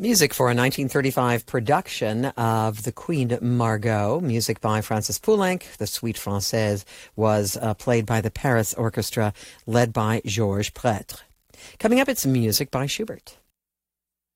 Music for a 1935 production of The Queen Margot, music by Francis Poulenc. The Suite Française was played by the Paris Orchestra, led by Georges Prêtre. Coming up, it's music by Schubert.